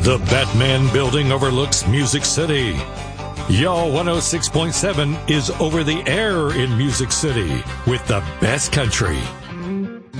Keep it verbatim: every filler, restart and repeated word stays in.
The Batman Building overlooks Music City. Y'all one oh six point seven is over the air in Music City with the best country.